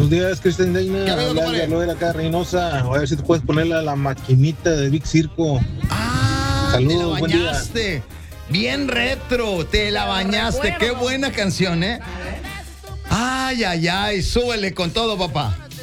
Buenos días, Cristian Deina. ¿Qué ha habido, Habla compadre? Aldo de acá, Reynosa. A ver si te puedes ponerle a la maquinita de Big Circo. Ah, te la Saludos, buen día. bañaste. Bien retro, te la bañaste. Qué buena canción, ¿eh? Ay, ay, ay, súbele con todo, papá.